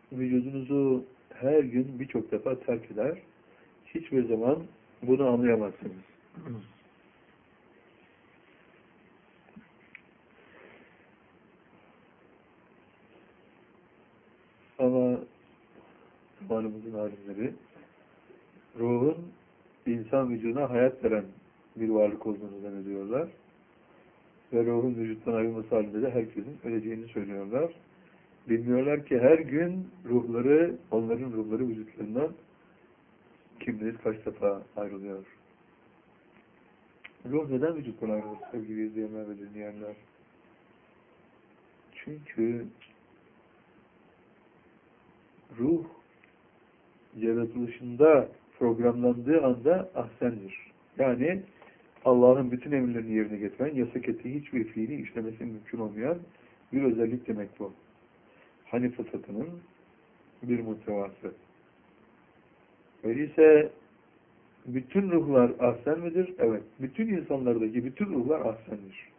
vücudunuzu her gün birçok defa terk eder. Hiçbir zaman bunu anlayamazsınız. Ama zamanımızın alimleri ruhun insan vücuduna hayat veren bir varlık olduğunu zannediyorlar. Ve ruhun vücuttan ayrılması halinde de herkesin öleceğini söylüyorlar. Bilmiyorlar ki her gün ruhları, onların ruhları vücutlarından kim bilir kaç defa ayrılıyor. Ruh neden vücuttan ayrılır sevgili izleyenler ve dinleyenler? Çünkü ruh yaratılışında programlandığı anda ahsendir. Yani Allah'ın bütün emirlerini yerine getiren, yasak ettiği hiçbir fiili işlemesi mümkün olmayan bir özellik demek bu. Hani fıtratının bir muhtevası. Öyleyse bütün ruhlar ahsen midir? Evet. Bütün insanlardaki bütün ruhlar ahsendir.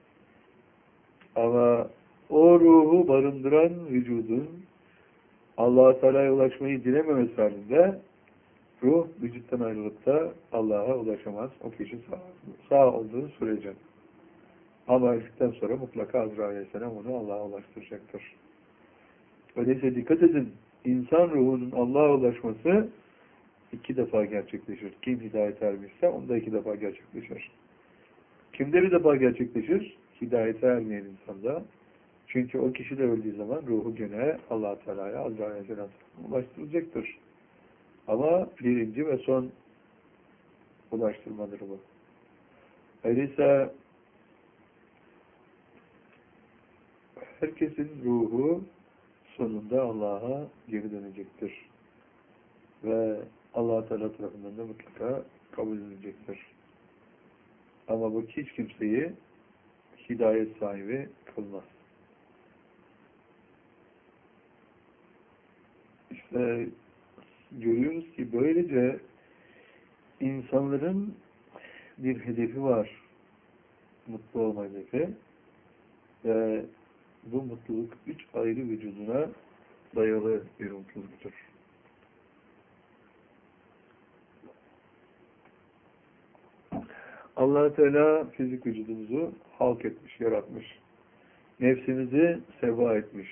Ama o ruhu barındıran vücudun Allah-u Teala'ya ulaşmayı dilememesi halinde ruh vücuttan ayrılıp da Allah'a ulaşamaz. O kişi sağ olduğu sürece. Ama öldükten sonra mutlaka Azrail Aleyhisselam onu Allah'a ulaştıracaktır. Öyleyse dikkat edin. İnsan ruhunun Allah'a ulaşması 2 defa gerçekleşir. Kim hidayet ermişse onda 2 defa gerçekleşir. Kimde bir defa gerçekleşir? Hidayete ermeyen insanda. Çünkü o kişi de öldüğü zaman ruhu gene Allah-u Teala'ya, Azrail Aleyhisselam'a ulaştıracaktır. Ama birinci ve son ulaştırmadır bu. Öyleyse herkesin ruhu sonunda Allah'a geri dönecektir. Ve Allah-u Teala tarafından da mutlaka kabul edilecektir. Ama bu hiç kimseyi hidayet sahibi kılmaz. İşte görüyoruz ki böylece insanların bir hedefi var. Mutlu olma hedefi. Ve bu mutluluk 3 ayrı vücuduna dayalı bir mutluluktur. Allah-u Teala fizik vücudumuzu halk etmiş, yaratmış. Nefsimizi seva etmiş.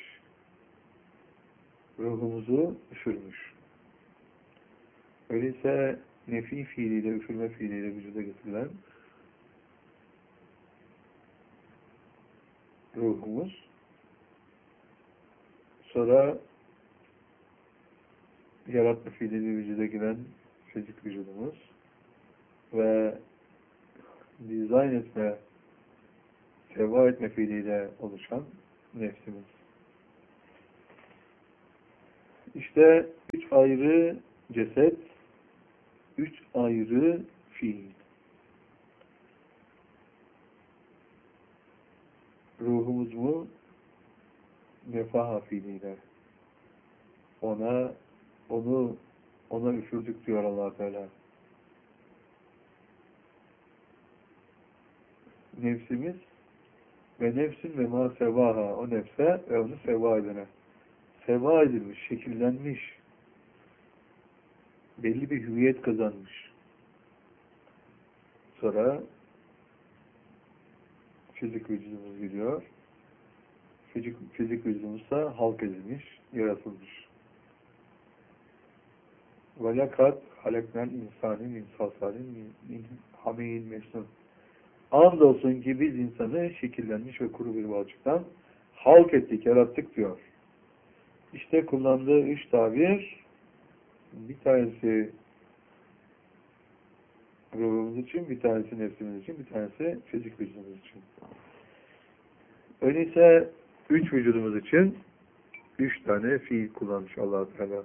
Ruhumuzu üfürmüş. Öyleyse nefi fiiliyle, üfürme fiiliyle vücuda getirilen ruhumuz, sonra yaratma fiiliyle vücuda giren fizik vücudumuz ve dizayn etme, seva etme fiiliyle oluşan nefsimiz. İşte 3 ayrı ceset, 3 ayrı fiil. Ruhumuz mu? Nefaha fiiliyle. Ona üfürdük diyor Allah Teala. Nefsimiz ve nefsin ve ma sevaha, o nefse ve onu seva edene. Seva edilmiş, şekillenmiş, belli bir hüviyet kazanmış. Sonra fizik vücudumuz gidiyor. Fizik vücudumuzsa halk edilmiş, yaratılmış. Ve lekad haleknel insanı min salsalin min hamîn mesnun. Andolsun ki biz insanı şekillenmiş ve kuru bir balçıktan halk ettik, yarattık diyor. İşte kullandığı 3 tabir, bir tanesi ruhumuz için, bir tanesi nefsimiz için, bir tanesi fizik vücudumuz için. Öyleyse 3 vücudumuz için 3 tane fiil kullanmış Allah-u Teala.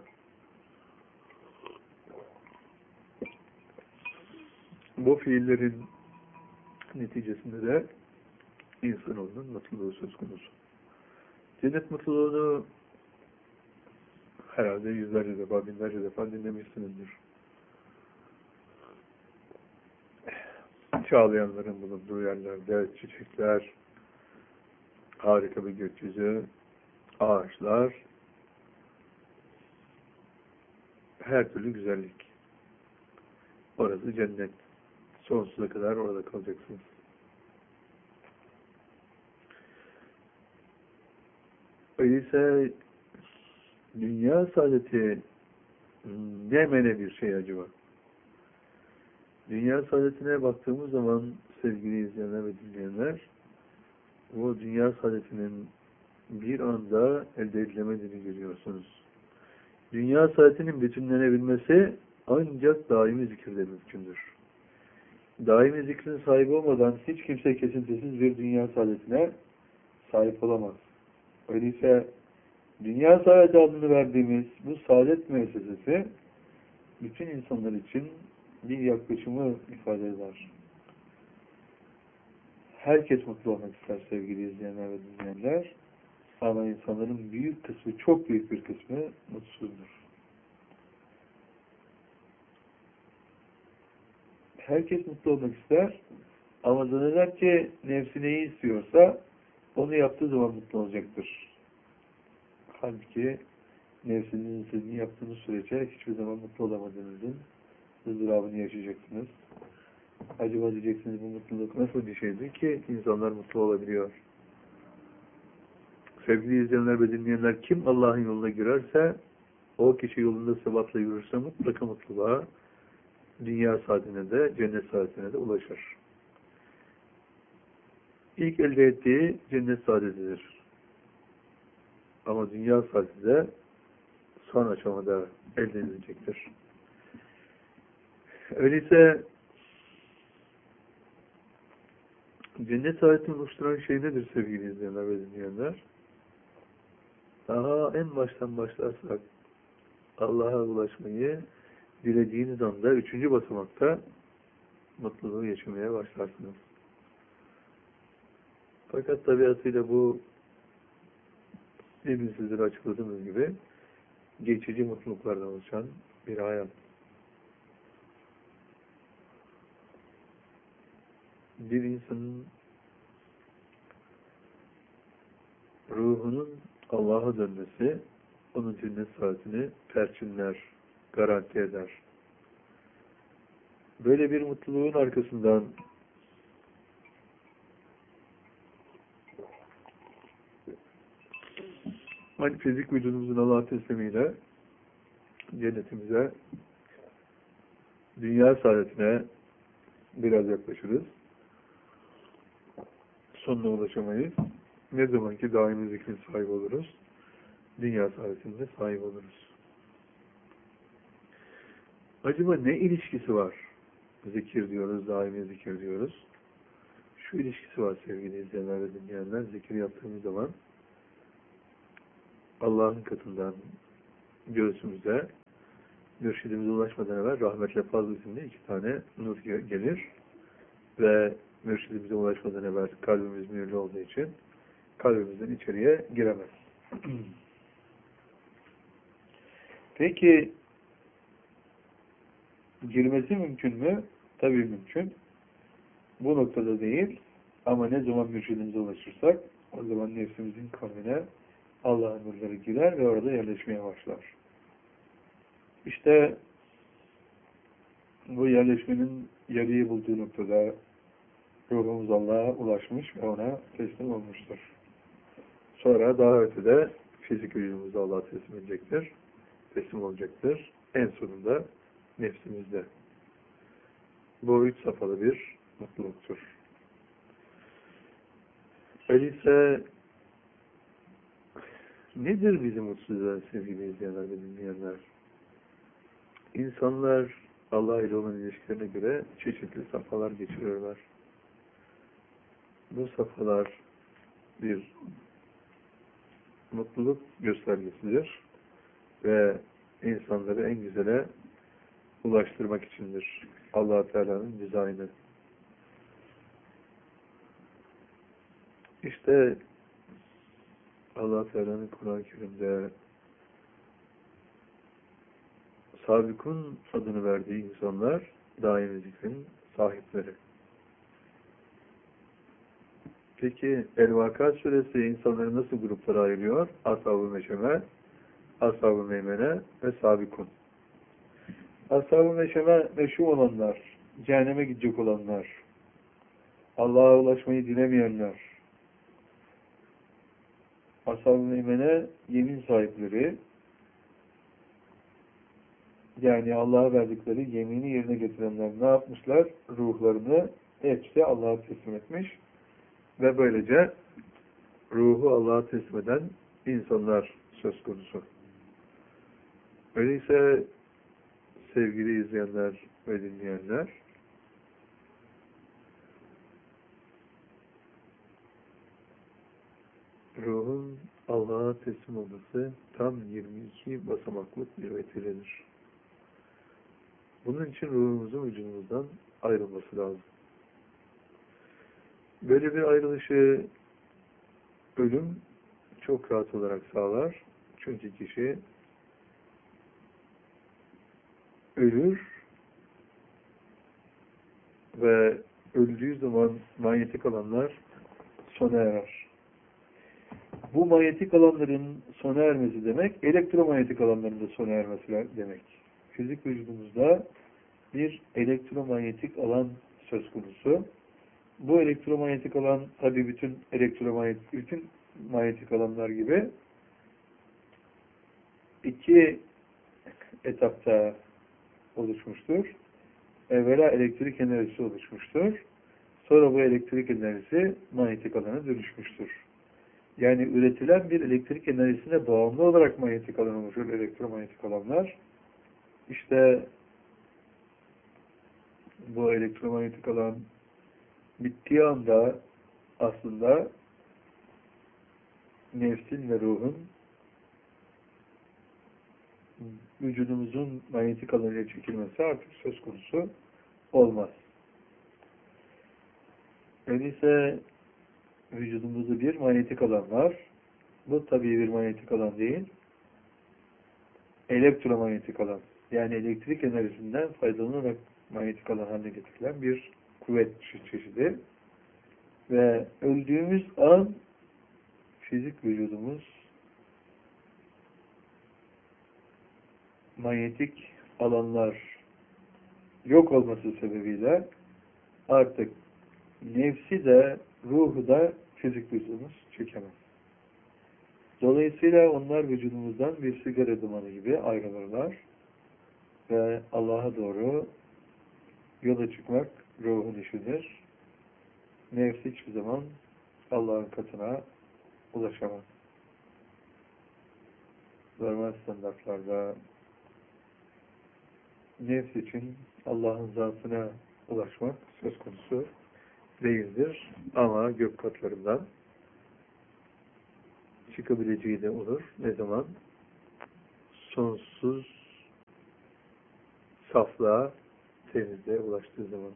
Bu fiillerin neticesinde de insanoğlunun mutluluğu söz konusu. Cennet mutluluğunu herhalde yüzlerce defa, binlerce defa dinlemişsinizdir. Çağlayanların bulunduğu yerlerde çiçekler, harika bir gökyüzü, ağaçlar, her türlü güzellik. Orası cennet. Sonsuza kadar orada kalacaksınız. Öyleyse dünya saadeti ne mene bir şey acaba? Dünya saadetine baktığımız zaman sevgili izleyenler ve dinleyenler, o dünya saadetinin bir anda elde edilemediğini görüyorsunuz. Dünya saadetinin bütünlenebilmesi ancak daimi zikirde mümkündür. Daimi zikrin sahibi olmadan hiç kimse kesintisiz bir dünya saadetine sahip olamaz. Öyleyse dünya saadeti adını verdiğimiz bu saadet müessesesi bütün insanlar için bir yaklaşımı ifade eder. Herkes mutlu olmak ister sevgili izleyenler ve dinleyenler. Ama insanların büyük kısmı, çok büyük bir kısmı mutsuzdur. Herkes mutlu olmak ister ama zanneder ki nefsi neyi istiyorsa onu yaptığı zaman mutlu olacaktır. Halbuki nefsinin istediğini yaptığınız sürece hiçbir zaman mutlu olamadığınızın ızdırabını yaşayacaksınız. Acaba diyeceksiniz, bu mutluluk nasıl bir şeydir ki insanlar mutlu olabiliyor? Sevgili izleyenler ve dinleyenler, kim Allah'ın yoluna girerse, o kişi yolunda sebatla yürürse mutlaka mutluluğa, dünya saadetine de, cennet saadetine de ulaşır. İlk elde ettiği cennet saadetidir. Ama dünya saadeti de son aşamada elde edilecektir. Öyleyse cennet saadetini oluşturan şey nedir sevgili izleyenler ve dinleyenler? Daha en baştan başlarsak Allah'a ulaşmayı dilediğiniz anda 3. basamakta mutluluğu yaşamaya başlarsınız. Fakat tabiatıyla bu demin sizlere açıkladığımız gibi geçici mutluluklardan oluşan bir hayat. Bir insanın ruhunun Allah'a dönmesi onun cennet saadetini perçinler, garanti eder. Böyle bir mutluluğun arkasından hani fizik vücudumuzun Allah'a teslimiyle cennetimize, dünya saadetine biraz yaklaşırız. Sonuna ulaşamayız. Ne zaman ki daimi zikrin sahibi oluruz, dünya saadetinde sahip oluruz. Acaba ne ilişkisi var? Zikir diyoruz, daimi zikir diyoruz. Şu ilişkisi var sevgili izleyenler ve dinleyenler. Zikir yaptığımız zaman Allah'ın katından göğsümüze, mürşidimize ulaşmadan evvel rahmetle fazl isimli 2 tane nur gelir ve mürşidimize ulaşmadan evvel kalbimiz mühürlü olduğu için kalbimizden içeriye giremez. Peki girmesi mümkün mü? Tabii mümkün. Bu noktada değil ama ne zaman mürşidimize ulaşırsak o zaman nefsimizin kalbine Allah'ın nurları girer ve orada yerleşmeye başlar. İşte bu yerleşmenin yarıyı bulduğu noktada ruhumuz Allah'a ulaşmış ve ona teslim olmuştur. Sonra daha ötede fizik vücudumuz Allah'a teslim edecektir. Teslim olacaktır. En sonunda nefsimizde. Bu 3 safhalı bir mutluluktur. Öyleyse nedir bizi mutsuz eden sevgili izleyenler ve dinleyenler? İnsanlar Allah ile olan ilişkilerine göre çeşitli safhalar geçiriyorlar. Bu safhalar bir mutluluk göstergesidir ve insanları en güzele ulaştırmak içindir. Allah Teala'nın dizaynı. İşte Allah Teala'nın Kur'an-ı Kerim'de Sabikun adını verdiği insanlar daimi zikrin sahipleri. Peki El-Vaka suresi insanları nasıl gruplara ayırıyor? Ashab-ı Meşeme, Ashab-ı Meymene ve Sabikun. Ashab-ı meşeme meşhum olanlar, cehenneme gidecek olanlar, Allah'a ulaşmayı dilemeyenler, Ashab-ı meymene yemin sahipleri, yani Allah'a verdikleri yemini yerine getirenler ne yapmışlar? Ruhlarını hepsi Allah'a teslim etmiş ve böylece ruhu Allah'a teslim eden insanlar söz konusu. Öyleyse sevgili izleyenler ve dinleyenler, ruhun Allah'a teslim olması tam 22 basamaklık bir vesiledir. Bunun için ruhumuzun vücudumuzdan ayrılması lazım. Böyle bir ayrılışı ölüm çok rahat olarak sağlar. Çünkü kişi ölür ve öldüğü zaman manyetik alanlar sona erer. Bu manyetik alanların sona ermesi demek, elektromanyetik alanların da sona ermesi demek. Fizik vücudumuzda bir elektromanyetik alan söz konusu. Bu elektromanyetik alan tabi bütün manyetik alanlar gibi iki etapta oluşmuştur. Evvela elektrik enerjisi oluşmuştur. Sonra bu elektrik enerjisi manyetik alana dönüşmüştür. Yani üretilen bir elektrik enerjisine bağımlı olarak manyetik alan oluşur, elektromanyetik alanlar. İşte bu elektromanyetik alan bittiği anda aslında nefsin ve ruhun vücudumuzun manyetik alanına çekilmesi artık söz konusu olmaz. Öyleyse vücudumuzda bir manyetik alan var. Bu tabii bir manyetik alan değil. Elektromanyetik alan. Yani elektrik enerjisinden faydalanarak manyetik alan haline getirilen bir kuvvet çeşidi. Ve öldüğümüz an fizik vücudumuz manyetik alanlar yok olması sebebiyle artık nefsi de ruhu da fizik vücudumuz çekemez. Dolayısıyla onlar vücudumuzdan bir sigara dumanı gibi ayrılırlar ve Allah'a doğru yola çıkmak ruhun işidir. Nefs hiçbir zaman Allah'ın katına ulaşamaz. Normal standartlarda nefs için Allah'ın zatına ulaşmak söz konusu değildir. Ama gök katlarından çıkabileceği de olur. Ne zaman? Sonsuz saflığa, temizliğe ulaştığı zaman.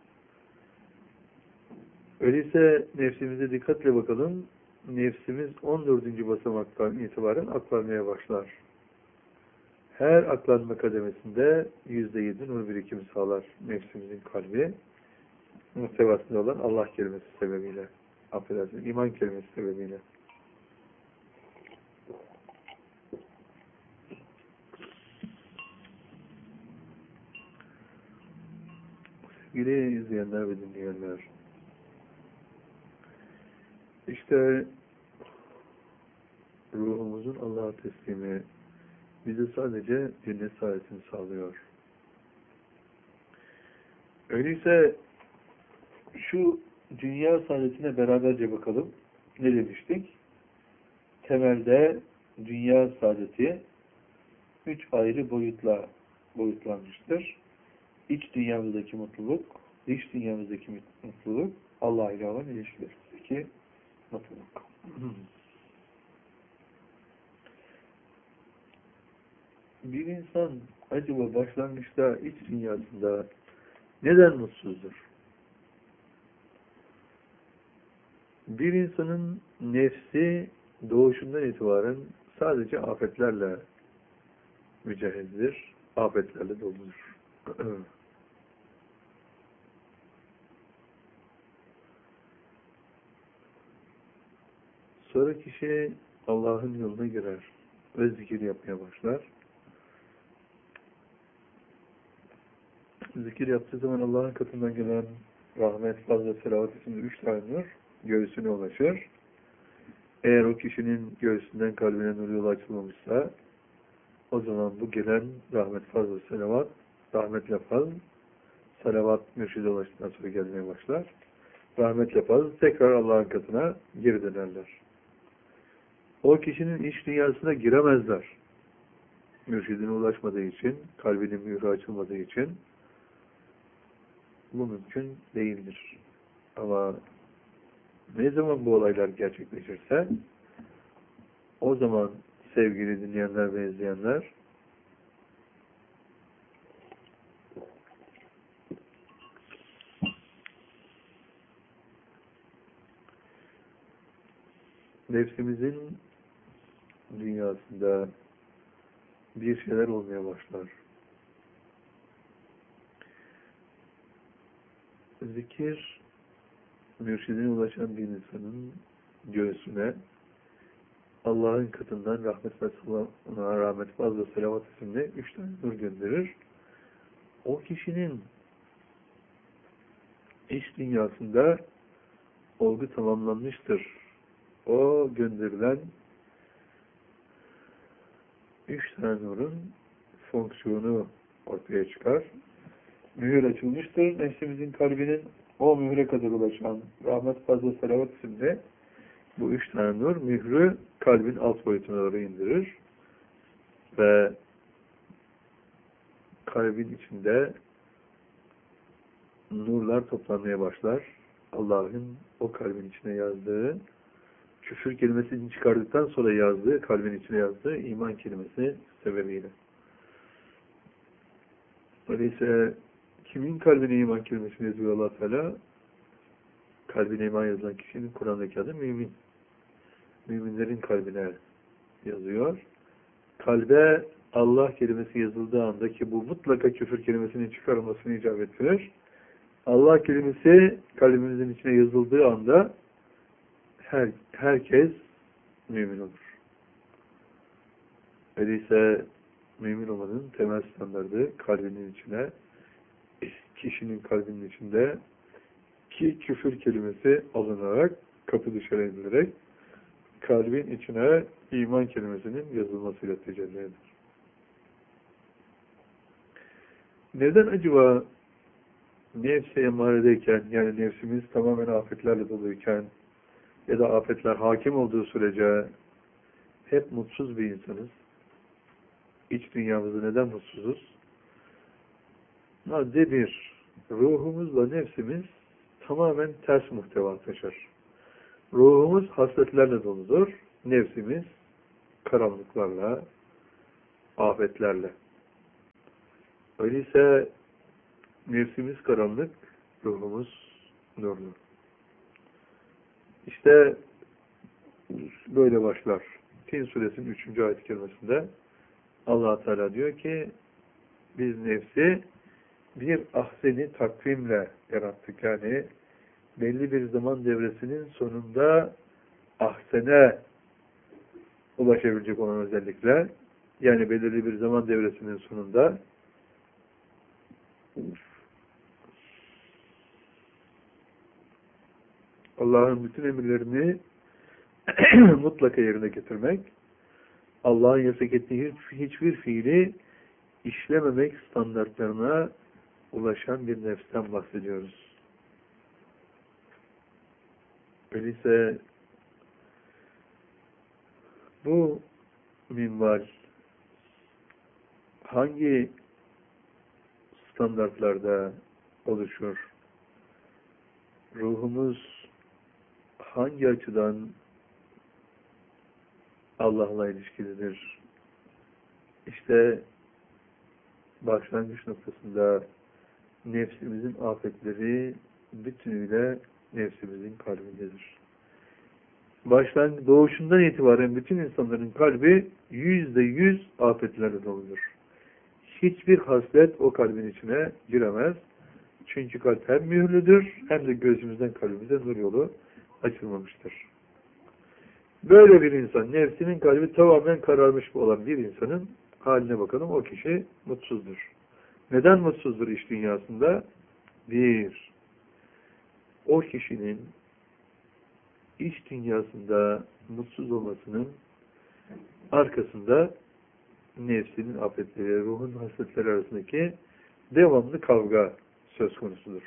Öyleyse nefsimize dikkatle bakalım. Nefsimiz 14. basamaktan itibaren aklanmaya başlar. Her aklanma kademesinde %7 nur birikimi sağlar nefsimizin kalbi. Muhtevasında olan Allah kelimesi sebebiyle. Affedersiniz, iman kelimesi sebebiyle. Sevgili izleyenler ve dinleyenler, İşte ruhumuzun Allah'a teslimi bize sadece cennet saadetini sağlıyor. Öyleyse şu dünya saadetine beraberce bakalım. Ne demiştik? Temelde dünya saadeti 3 ayrı boyutla boyutlanmıştır. İç dünyamızdaki mutluluk, dış dünyamızdaki mutluluk, Allah ile olan ilişkilerimizdeki mutluluk. Bir insan acaba başlangıçta iç dünyasında neden mutsuzdur? Bir insanın nefsi doğuşundan itibaren sadece afetlerle mücahittir, afetlerle doludur. Sonra kişi Allah'ın yoluna girer ve zikir yapmaya başlar. Zikir yaptığı zaman Allah'ın katından gelen rahmet, fazla selavat isimli 3 tane nur göğsüne ulaşır. Eğer o kişinin göğsünden kalbine nur yolu açılmamışsa o zaman bu gelen rahmet, fazla selavat, rahmetle faz, salavat mürşide ulaştıktan sonra gelmeye başlar. Rahmetle faz tekrar Allah'ın katına geri dönerler. O kişinin iç dünyasına giremezler. Mürşidine ulaşmadığı için, kalbinin mührü açılmadığı için bu mümkün değildir. Ama ne zaman bu olaylar gerçekleşirse o zaman sevgili dinleyenler ve izleyenler nefsimizin dünyasında bir şeyler olmaya başlar. Zikir, mürşidine ulaşan bir insanın göğsüne Allah'ın katından rahmet ve ona rahmet fazla selavat isimli 3 tane nur gönderir. O kişinin iç dünyasında olgu tamamlanmıştır. O gönderilen 3 tane nurun fonksiyonu ortaya çıkar. Mühür açılmıştır. Nefsimizin kalbinin o mühre kadar ulaşan rahmet fazla selavat isimli bu 3 tane nur mührü kalbin alt boyutuna doğru indirir ve kalbin içinde nurlar toplanmaya başlar. Allah'ın o kalbin içine yazdığı, küfür kelimesini çıkardıktan sonra yazdığı, kalbin içine yazdığı iman kelimesi sebebiyle. Öyleyse kimin kalbine iman kelimesini yazıyor Allah Teala? Kalbine iman yazılan kişinin Kur'an'daki adı mümin. Müminlerin kalbine yazıyor. Kalbe Allah kelimesi yazıldığı anda ki bu mutlaka küfür kelimesinin çıkarılmasını icap ettirir. Allah kelimesi kalbimizin içine yazıldığı anda herkes mümin olur. Öyleyse mümin olmanın temel standardı kalbinin içine, kişinin kalbinin içinde ki küfür kelimesi alınarak, kapı dışarı edilerek kalbin içine iman kelimesinin yazılmasıyla tecelli eder. Neden acaba nefse emaredeyken, yani nefsimiz tamamen afetlerle doluyken ya da afetler hakim olduğu sürece hep mutsuz bir insanız? İç dünyamızda neden mutsuzuz? Madde bir, ruhumuzla nefsimiz tamamen ters muhteva taşır. Ruhumuz hasletlerle doludur, nefsimiz karanlıklarla, afetlerle. Öyleyse nefsimiz karanlık, ruhumuz nurlu. İşte böyle başlar. Tin suresinin 3. ayet-i kerimesinde Allah Teala diyor ki biz nefsi bir ahseni takvimle yarattık. Yani belli bir zaman devresinin sonunda ahsene ulaşabilecek olan özellikle, yani belirli bir zaman devresinin sonunda Allah'ın bütün emirlerini mutlaka yerine getirmek, Allah'ın yasak ettiği hiçbir fiili işlememek standartlarına ulaşan bir nefsten bahsediyoruz. Öyleyse bu minval hangi standartlarda oluşur? Ruhumuz hangi açıdan Allah'la ilişkilidir? İşte başlangıç noktasında nefsimizin afetleri bütünüyle nefsimizin kalbindedir. Doğuşundan itibaren bütün insanların kalbi %100 afetlerle doludur. Hiçbir haslet o kalbin içine giremez. Çünkü kalp hem mühürlüdür hem de gözümüzden kalbimize nur yolu açılmamıştır. Böyle bir insan, nefsinin kalbi tamamen kararmış olan bir insanın haline bakalım, o kişi mutsuzdur. Neden mutsuzdur iş dünyasında? Bir, o kişinin iç dünyasında mutsuz olmasının arkasında nefsinin afetleri, ruhun hasretleri arasındaki devamlı kavga söz konusudur.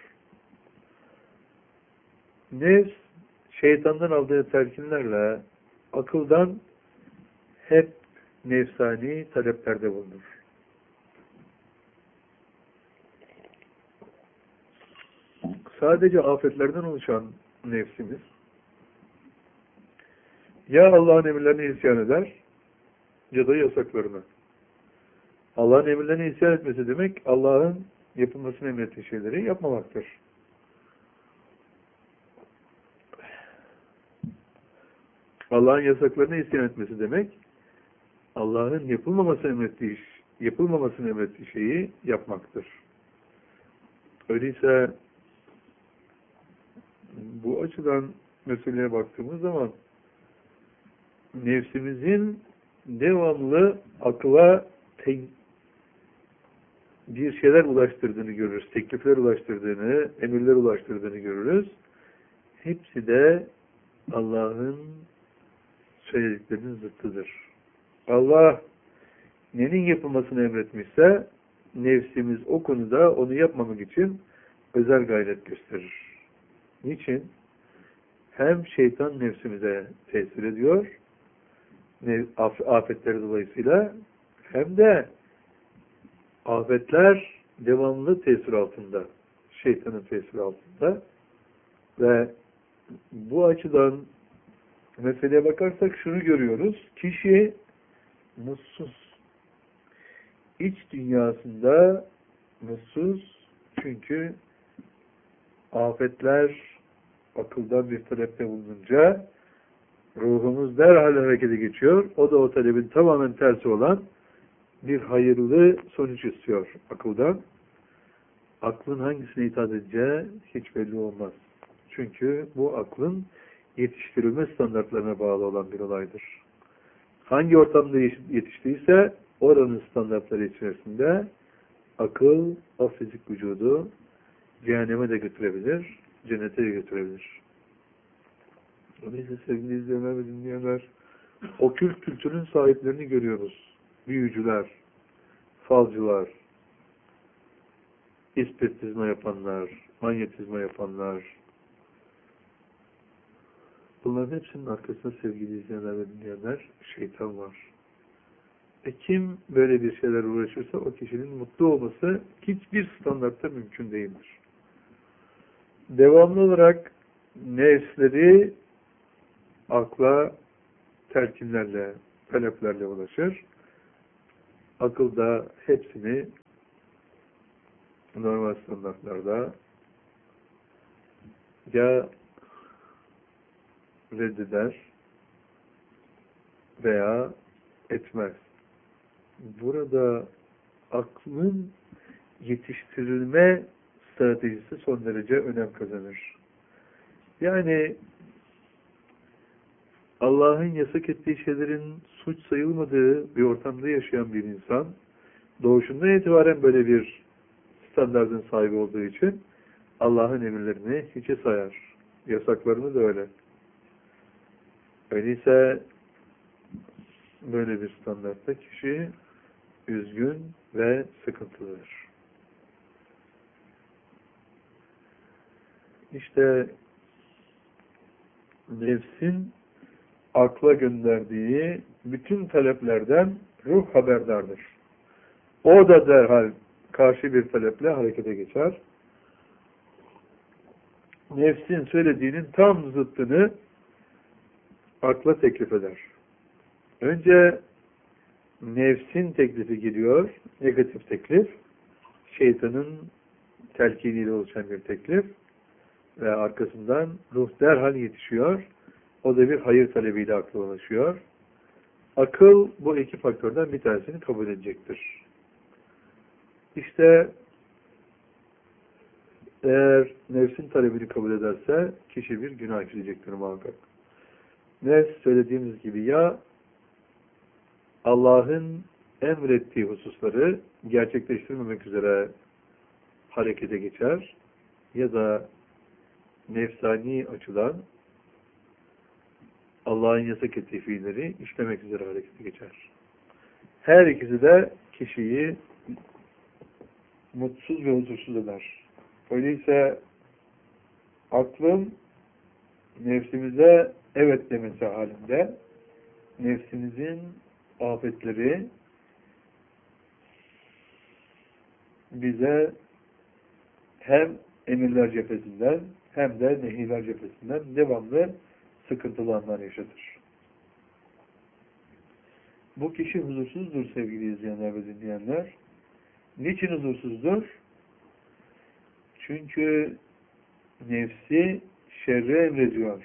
Nefs, şeytandan aldığı telkinlerle akıldan hep nefsani taleplerde bulunur. Sadece afetlerden oluşan nefsimiz ya Allah'ın emirlerine isyan eder ya da yasaklarına. Allah'ın emirlerine isyan etmesi demek Allah'ın yapılmasını emrettiği şeyleri yapmamaktır. Allah'ın yasaklarına isyan etmesi demek Allah'ın yapılmamasını emrettiği şeyi yapmaktır. Öyleyse bu açıdan meseleye baktığımız zaman nefsimizin devamlı akla bir şeyler ulaştırdığını görürüz. Teklifler ulaştırdığını, emirler ulaştırdığını görürüz. Hepsi de Allah'ın söylediklerinin zıttıdır. Allah neyin yapılmasını emretmişse nefsimiz o konuda onu yapmamak için özel gayret gösterir. Niçin? Hem şeytan nefsimize tesir ediyor, afetleri dolayısıyla, hem de afetler devamlı tesir altında, şeytanın tesiri altında ve bu açıdan meseleye bakarsak şunu görüyoruz, kişi mutsuz. İç dünyasında mutsuz çünkü afetler akıldan bir talepte bulununca ruhumuz derhal harekete geçiyor. O da o talebin tamamen tersi olan bir hayırlı sonuç istiyor akıldan. Aklın hangisine itaat edeceği hiç belli olmaz. Çünkü bu aklın yetiştirilme standartlarına bağlı olan bir olaydır. Hangi ortamda yetiştiyse oranın standartları içerisinde akıl o fizik vücudu cehenneme de götürebilir, cennete de götürebilir. Öyleyse sevgili izleyenler ve dinleyenler, okült kültürün sahiplerini görüyoruz. Büyücüler, falcılar, ispiritizma yapanlar, manyetizma yapanlar. Bunların hepsinin arkasında sevgili izleyenler ve dinleyenler şeytan var. Kim böyle bir şeyler uğraşırsa o kişinin mutlu olması hiçbir standartta mümkün değildir. Devamlı olarak nefsleri akla telkinlerle, taleplerle ulaşır. Akıl da hepsini normal standartlarda ya reddeder veya etmez. Burada aklın yetiştirilme stratejisi son derece önem kazanır. Yani Allah'ın yasak ettiği şeylerin suç sayılmadığı bir ortamda yaşayan bir insan doğuşundan itibaren böyle bir standardın sahibi olduğu için Allah'ın emirlerini hiçe sayar. Yasaklarını da öyle. Öyleyse böyle bir standartta kişi üzgün ve sıkıntılıdır. İşte nefsin akla gönderdiği bütün taleplerden ruh haberdardır. O da derhal karşı bir taleple harekete geçer. Nefsin söylediğinin tam zıttını akla teklif eder. Önce nefsin teklifi geliyor, negatif teklif, şeytanın telkiniyle oluşan bir teklif ve arkasından ruh derhal yetişiyor. O da bir hayır talebiyle akla ulaşıyor. Akıl bu iki faktörden bir tanesini kabul edecektir. İşte eğer nefsin talebini kabul ederse kişi bir günah işleyecektir muhakkak. Nefs söylediğimiz gibi ya Allah'ın emrettiği hususları gerçekleştirmemek üzere harekete geçer ya da nefsani açıdan Allah'ın yasak ettiği fiilleri işlemek üzere harekete geçer. Her ikisi de kişiyi mutsuz ve huzursuz eder. Öyleyse aklın nefsimize evet demesi halinde nefsimizin afetleri bize hem emirler cephesinden hem de nehirler cephesinden devamlı sıkıntılı anlar yaşatır. Bu kişi huzursuzdur sevgili izleyenler ve dinleyenler. Niçin huzursuzdur? Çünkü nefsi şerre emrediyor.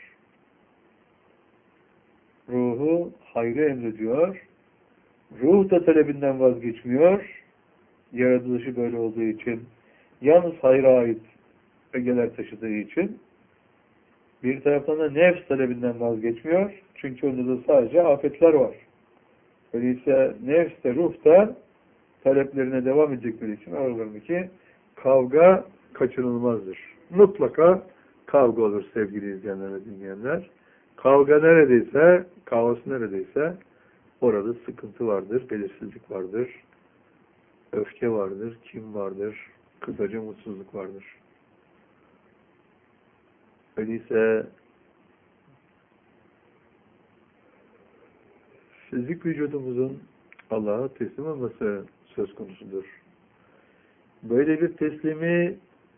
Ruhu hayrı emrediyor. Ruh da talebinden vazgeçmiyor. Yaratılışı böyle olduğu için. Yalnız hayra ait ögeler taşıdığı için. Bir taraftan da nefs talebinden vazgeçmiyor. Çünkü onda da sadece afetler var. Öyleyse nefs de ruh da taleplerine devam edecekleri için aralarındaki kavga kaçınılmazdır. Mutlaka kavga olur sevgili izleyenler ve dinleyenler. Kavga neredeyse, kaos neredeyse orada sıkıntı vardır, belirsizlik vardır, öfke vardır, kin vardır, kısaca mutsuzluk vardır. Öyleyse fizik vücudumuzun Allah'a teslim olması söz konusudur. Böyle bir teslimi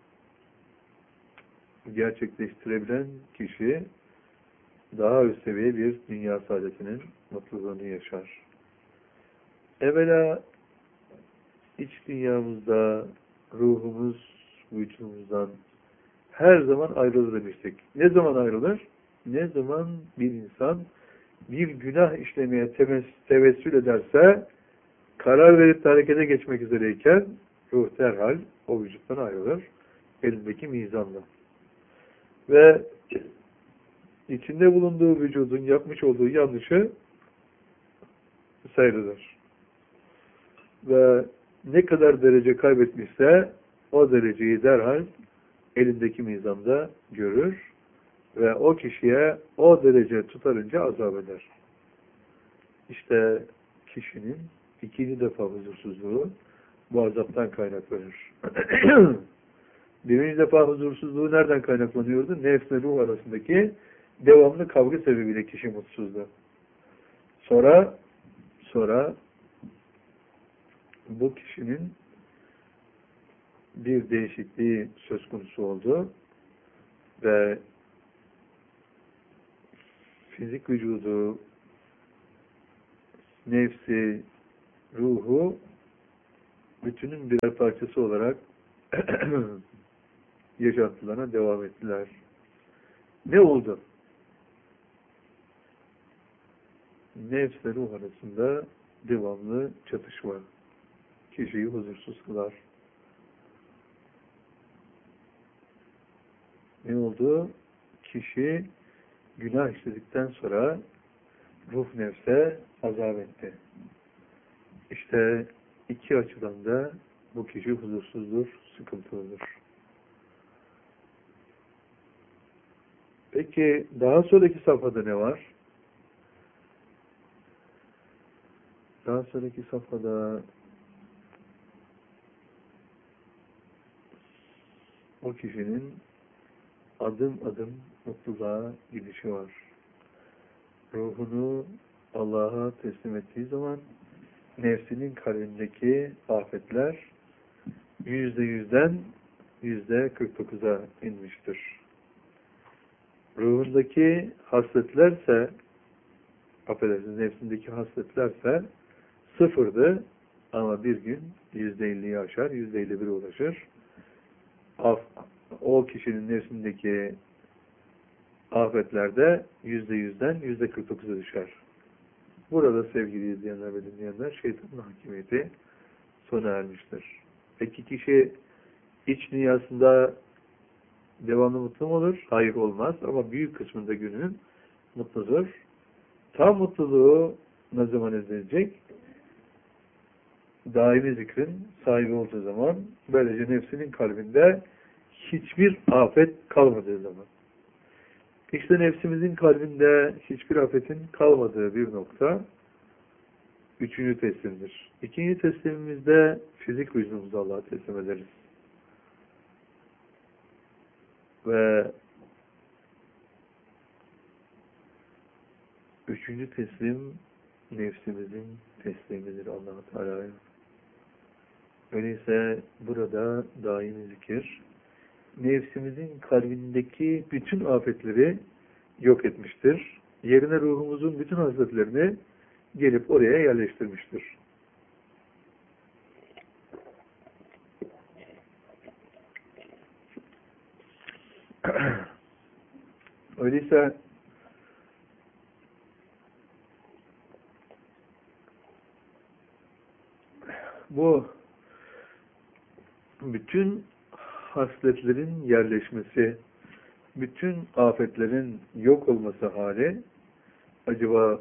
gerçekleştirebilen kişi daha üst seviye bir dünya saadetinin mutluluğunu yaşar. Evvela iç dünyamızda ruhumuz vücudumuzdan her zaman ayrılır demiştik. Ne zaman ayrılır? Ne zaman bir insan bir günah işlemeye tevessül ederse, karar verip harekete geçmek üzereyken ruh derhal o vücuttan ayrılır. Elindeki mizanla. Ve içinde bulunduğu vücudun yapmış olduğu yanlışı seyreder. Ve ne kadar derece kaybetmişse o dereceyi derhal elindeki mizanda görür ve o kişiye o derece tutarınca azap eder. İşte kişinin ikinci defa huzursuzluğu bu azaptan kaynaklanır. Birinci defa huzursuzluğu nereden kaynaklanıyordu? Nefsle ruh arasındaki devamlı kavga sebebiyle kişi mutsuzdu. Sonra bu kişinin bir değişikliği söz konusu oldu ve fizik vücudu, nefsi, ruhu bütünün birer parçası olarak yaşantılarına devam ettiler. Ne oldu? Nefs ve ruh arasında devamlı çatışma. Kişiyi huzursuz kılar. Ne oldu? Kişi günah işledikten sonra ruh nefse azap etti. İşte iki açıdan da bu kişi huzursuzdur, sıkıntılıdır. Peki daha sonraki safhada ne var? Daha sonraki safhada o kişinin adım adım mutluluğa gidişi var. Ruhunu Allah'a teslim ettiği zaman nefsinin kalbindeki afetler %100'den %49'a inmiştir. Ruhundaki hasletlerse, affedersiniz, nefsindeki hasletlerse sıfırdı ama bir gün %50'yi aşar, %51'e ulaşır. O kişinin nefsindeki afetlerde %100'den %49'a düşer. Burada sevgili izleyenler ve dinleyenler şeytanın hakimiyeti sona ermiştir. Peki kişi iç dünyasında devamlı mutlu mu olur? Hayır, olmaz ama büyük kısmında günün mutludur. Tam mutluluğu ne zaman elde edecek? daimi zikrin sahibi olduğu zaman, böylece nefsinin kalbinde hiçbir afet kalmadığı zaman. İşte nefsimizin kalbinde hiçbir afetin kalmadığı bir nokta 3. teslimdir. 2. teslimimizde fizik vücudumuzu Allah'a teslim ederiz. Ve 3. teslim nefsimizin teslimidir Allah-u Teala'ya. Öyleyse burada daimi zikir nefsimizin kalbindeki bütün afetleri yok etmiştir. Yerine ruhumuzun bütün hasletlerini gelip oraya yerleştirmiştir. Öyleyse bu bütün hasletlerin yerleşmesi, bütün afetlerin yok olması hali acaba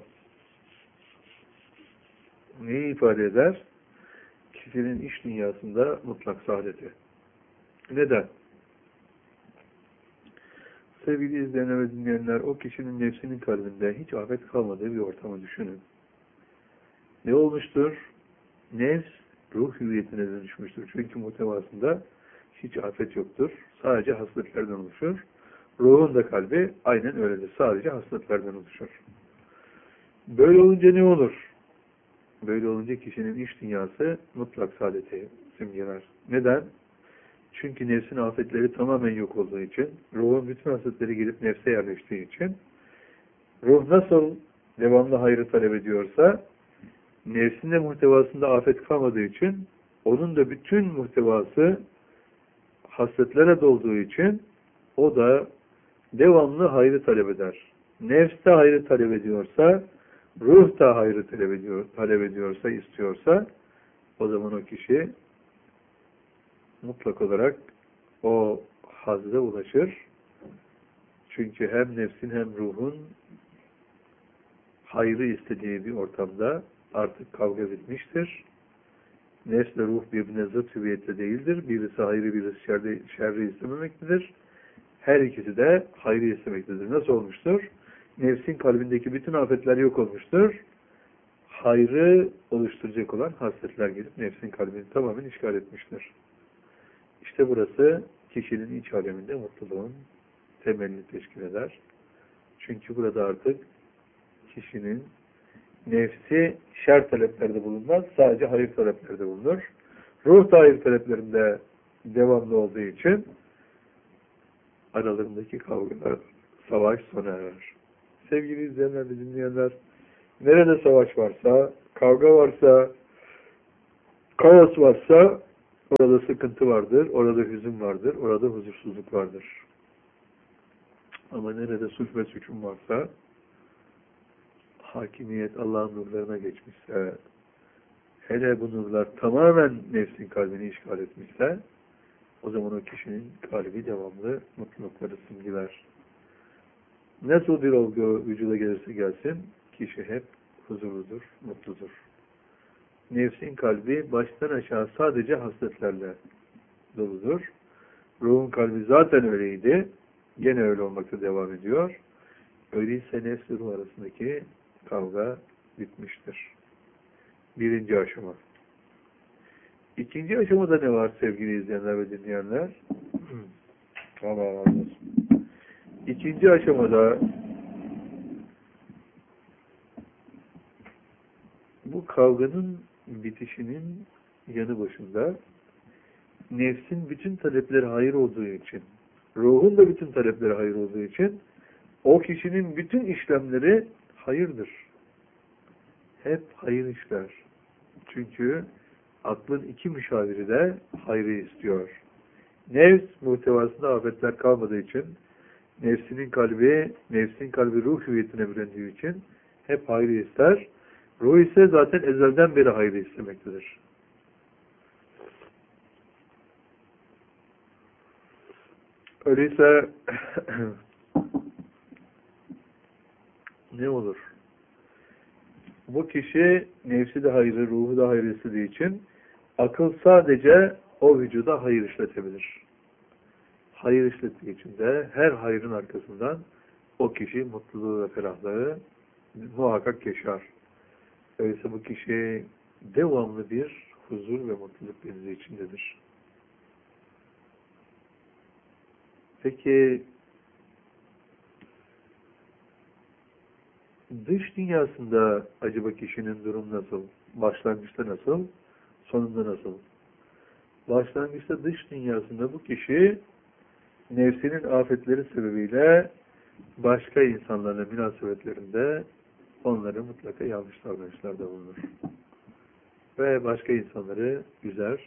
neyi ifade eder? Kişinin iç dünyasında mutlak saadeti. Neden? Sevgili izleyenler ve dinleyenler, o kişinin nefsinin kalbinde hiç afet kalmadığı bir ortamı düşünün. Ne olmuştur? Nefs ruh hüviyetine dönüşmüştür. Çünkü muhtevasında hiç afet yoktur. Sadece hasletlerden oluşur. Ruhun da kalbi aynen öyledir. Sadece hasletlerden oluşur. Böyle olunca ne olur? Böyle olunca kişinin iç dünyası mutlak saadeti simgeler. Neden? Çünkü nefsin afetleri tamamen yok olduğu için, ruhun bütün hasletleri gelip nefse yerleştiği için, ruh nasıl devamlı hayrı talep ediyorsa, nefsin de muhtevasında afet kalmadığı için, onun da bütün muhtevası hasletlere dolduğu için, o da devamlı hayrı talep eder. Nefs de hayrı talep ediyorsa, ruh da hayrı talep ediyorsa, istiyorsa, o zaman o kişi mutlak olarak o hazza ulaşır. Çünkü hem nefsin hem ruhun hayrı istediği bir ortamda artık kavga bitmiştir. Nefsle ruh birbirine zıt hüviyette değildir. Birisi hayrı, birisi şerri istememektedir. Her ikisi de hayrı istemektedir. Nasıl olmuştur? Nefsin kalbindeki bütün afetler yok olmuştur. Hayrı oluşturacak olan hasletler gelip nefsin kalbini tamamen işgal etmiştir. İşte burası kişinin iç aleminde mutluluğun temelini teşkil eder. Çünkü burada artık kişinin nefsi şer taleplerde bulunmaz, sadece hayır taleplerde bulunur. Ruh da hayır taleplerinde devamlı olduğu için aralarındaki kavgalar, savaş sona erer. Sevgili izleyenler ve dinleyenler, nerede savaş varsa, kavga varsa, kaos varsa, orada sıkıntı vardır, orada hüzün vardır, orada huzursuzluk vardır. Ama nerede sulh ve sükun varsa, hakimiyet Allah'ın nurlarına geçmişse, hele bu nurlar tamamen nefsin kalbini işgal etmişse, o zaman o kişinin kalbi devamlı mutlulukları simgeler. Nasıl bir olgu vücuda gelirse gelsin, kişi hep huzurludur, mutludur. Nefsin kalbi baştan aşağı sadece hasletlerle doludur. Ruhun kalbi zaten öyleydi. Gene öyle olmakta devam ediyor. Öyleyse nefs ve ruh arasındaki kavga bitmiştir. 1. aşama. 2. aşamada ne var sevgili izleyenler ve dinleyenler? Allah razı olsun. 2. aşamada bu kavganın bitişinin yanı başında nefsin bütün talepleri hayır olduğu için, ruhun da bütün talepleri hayır olduğu için o kişinin bütün işlemleri hayırdır. Hep hayır işler. Çünkü aklın iki müşaviri de hayrı istiyor. Nefs muhtevasında afetler kalmadığı için, nefsin kalbi ruh hüviyetine büründüğü için hep hayrı ister. Ruh ise zaten ezelden beri hayrı istemektedir. Öyleyse ne olur? Bu kişi nefsi de hayrı, ruhu da hayrı istediği için Akıl sadece o vücuda hayır işletebilir. Hayır işlettiği için de her hayrın arkasından o kişi mutluluğu ve ferahlığı muhakkak yaşar. Öyleyse bu kişi devamlı bir huzur ve mutluluk denizi içindedir. Peki dış dünyasında acaba kişinin durum nasıl? Başlangıçta nasıl? Sonunda nasıl? Başlangıçta dış dünyasında bu kişi nefsinin afetleri sebebiyle başka insanlarla münasebetlerinde onları mutlaka yanlış davranışlarda bulunur. Ve başka insanları üzer.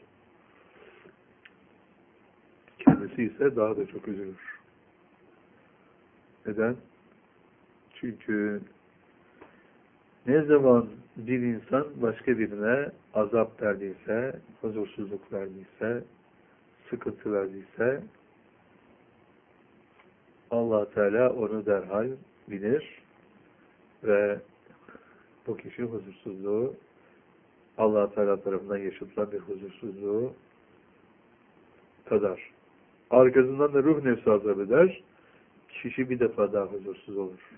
Kendisi ise daha da çok üzülür. Neden? Çünkü ne zaman bir insan başka birine azap verdiyse, huzursuzluk verdiyse, sıkıntı verdiyse Allah Teala onu derhal bilir ve bu kişi huzursuzluğu Allah Teala tarafından yaşatılan bir huzursuzluğu tadar. Arkasından da ruh nefsi azap eder. Kişi bir defa daha huzursuz olur.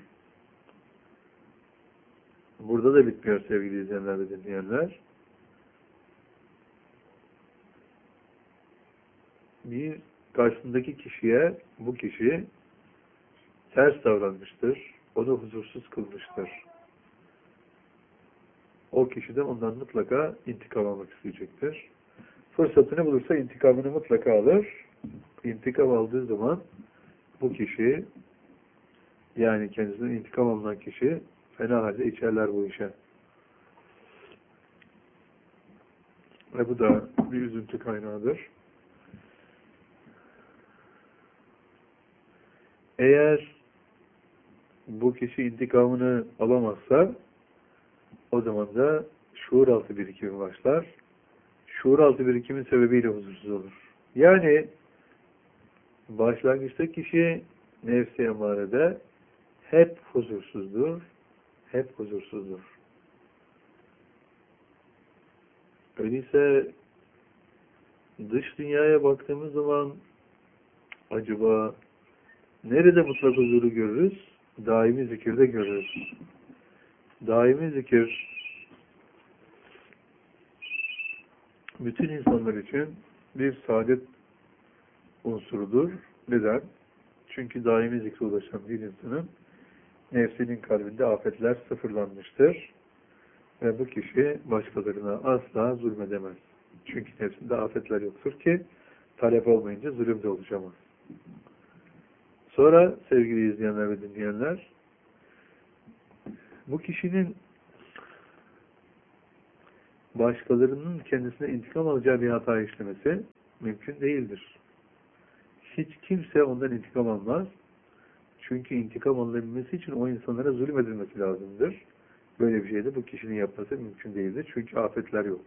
Burada da bitmiyor sevgili izleyenler ve dinleyenler. Bir karşısındaki kişiye bu kişi ters davranmıştır. Onu huzursuz kılmıştır. O kişi de ondan mutlaka intikam almak isteyecektir. Fırsatını bulursa intikamını mutlaka alır. İntikam aldığı zaman bu kişi, yani kendisinden intikam alınan kişi fena halde içerler bu işe. Ve bu da bir üzüntü kaynağıdır. Eğer bu kişi intikamını alamazsa o zaman da şuur altı birikimi başlar. Şuur altı birikimin sebebiyle huzursuz olur. Yani başlangıçta kişi nefs-i emarede hep huzursuzdur, hep huzursuzdur. Öyleyse dış dünyaya baktığımız zaman acaba nerede mutlak huzuru görürüz? Daimi zikirde görürüz. Daimi zikir bütün insanlar için bir saadet unsurudur. Neden? Çünkü daimi zikre ulaşan bir insanın nefsinin kalbinde afetler sıfırlanmıştır. Ve bu kişi başkalarına asla zulmedemez. Çünkü nefsinde afetler yoktur ki talep olmayınca zulüm de oluşamaz. Sonra sevgili izleyenler ve dinleyenler, bu kişinin başkalarının kendisine intikam alacağı bir hata işlemesi mümkün değildir. Hiç kimse ondan intikam almaz. Çünkü intikam alınabilmesi için o insanlara zulmedilmesi lazımdır. Böyle bir şey de bu kişinin yapması mümkün değildir. Çünkü afetler yok.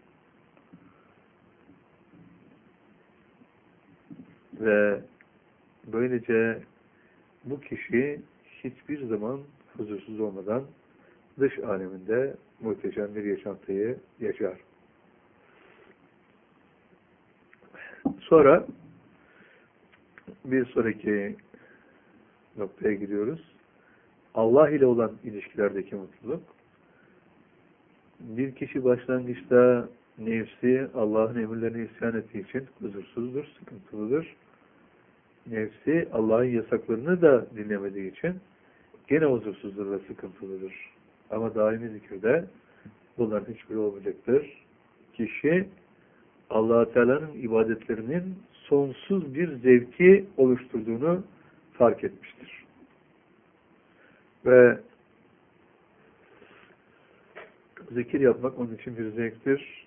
Ve böylece bu kişi hiçbir zaman huzursuz olmadan dış aleminde muhteşem bir yaşantıyı yaşar. Sonra bir sonraki noktaya gidiyoruz. Allah ile olan ilişkilerdeki mutluluk. Bir kişi başlangıçta nefsi Allah'ın emirlerine isyan ettiği için huzursuzdur, sıkıntılıdır. Nefsi Allah'ın yasaklarını da dinlemediği için gene huzursuzdur ve sıkıntılıdır. Ama daimi zikirde bunların hiçbiri olmayacaktır. Kişi Allah-u Teala'nın ibadetlerinin sonsuz bir zevki oluşturduğunu fark etmiştir. Ve zikir yapmak onun için bir zevktir.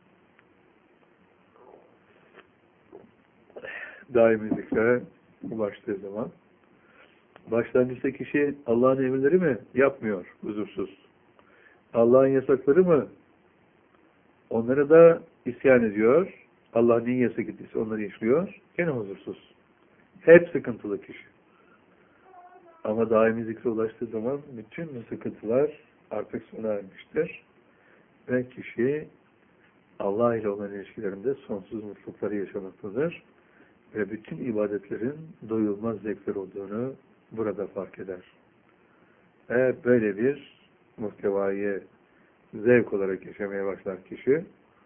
Daimi zikre ulaştığı zaman başlangıçta kişi Allah'ın emirleri mi? Yapmıyor, huzursuz. Allah'ın yasakları mı? Onlara da isyan ediyor. Allah neyi yasak ettiyse onları işliyor. Gene huzursuz. Hep sıkıntılı kişi. Ama daimi zikre ulaştığı zaman bütün bu sıkıntılar artık sona ermiştir. Ve kişi Allah ile olan ilişkilerinde sonsuz mutlulukları yaşamaktadır. Ve bütün ibadetlerin doyulmaz zevkler olduğunu burada fark eder. Eğer böyle bir muhtevayı zevk olarak yaşamaya başlar kişi,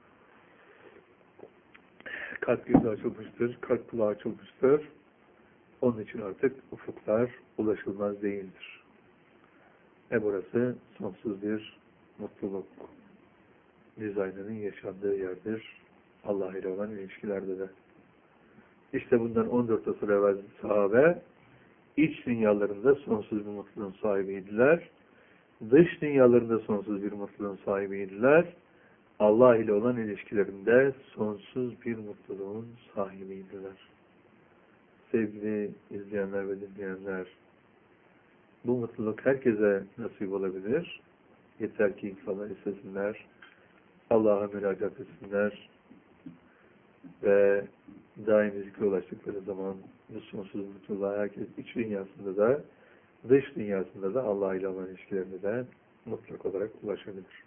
kalp gözü açılmıştır, kalp kulağı açılmıştır. Onun için artık ufuklar ulaşılmaz değildir. Burası sonsuz bir mutluluk dizaynının yaşandığı yerdir. Allah ile olan ilişkilerde de. İşte bundan 14 asır evvel sahabe iç dünyalarında sonsuz bir mutluluğun sahibiydiler. Dış dünyalarında sonsuz bir mutluluğun sahibiydiler. Allah ile olan ilişkilerinde sonsuz bir mutluluğun sahibiydiler. Sevgili izleyenler ve dinleyenler, bu mutluluk herkese nasip olabilir. Yeter ki insanlar istesinler, Allah'a müracaat etsinler ve daimi zikre ulaştıkları zaman bu sonsuz mutluluğa herkes iç dünyasında da dış dünyasında da Allah ile olan ilişkilerinde de mutlak olarak ulaşabilir.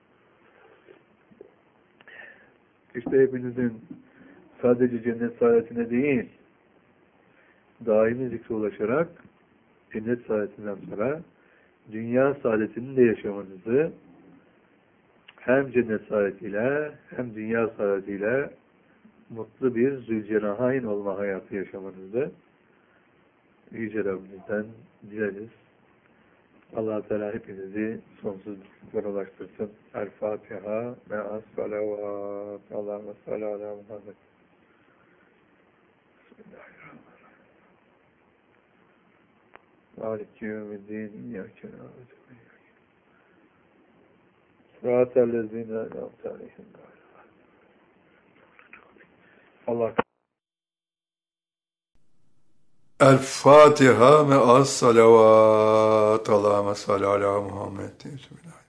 İşte hepinizin sadece cennet saadetine değil, daimi zikre ulaşarak cennet saadetinden sonra dünya saadetini de yaşamanızı hem cennet saadetiyle hem dünya saadetiyle mutlu bir zülcenahayn olma hayatı yaşamanızı Yüce Rabbimizden dileriz. Allah-u Teala hepinizi sonsuz mutluluklara ulaştırsın. El-Fatiha me'as salavat. Allahümme salli ala Muhammed. Bismillahirrahmanirrahim. Mâlik yevmiddin. İyyâke na'budu ve iyyâke nestaîn. Sıratellezîne en'amte aleyhim. Allah El-Fatiha me'as salavat. Allahümme salli ala Muhammed. Bismillah.